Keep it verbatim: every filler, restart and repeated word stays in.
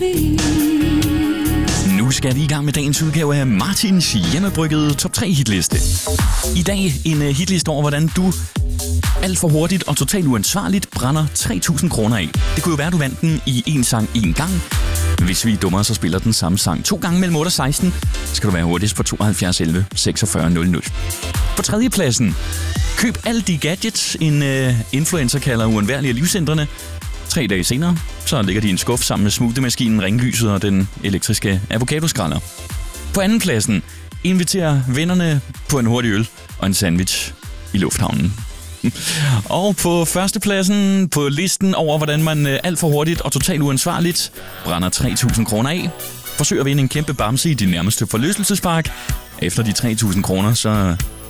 Nu skal vi i gang med dagens udgave af Martins hjemmebryggede top tre hitliste. I dag en hitliste over, hvordan du alt for hurtigt og totalt uansvarligt brænder tre tusind kroner af. Det kunne jo være, at du vandt den i en sang en gang. Hvis vi er dummere, så spiller den samme sang to gange mellem otte og seksten. Skal du være hurtigst på tooghalvfjerds elleve seksogfyrre nul nul. På tredjepladsen. Køb alle de gadgets, en uh, influencer kalder uundværlige livsændrende. Tre dage senere, så ligger de i en skuff sammen med smoothie-maskinen, ringlyset og den elektriske avocadoskralder. På andenpladsen. Inviter vennerne på en hurtig øl og en sandwich i lufthavnen. Og på førstepladsen på listen over, hvordan man alt for hurtigt og totalt uansvarligt brænder tre tusind kroner af. Forsøg at vinde en kæmpe bamse i din nærmeste forlystelsespark. Efter de tre tusind kroner, så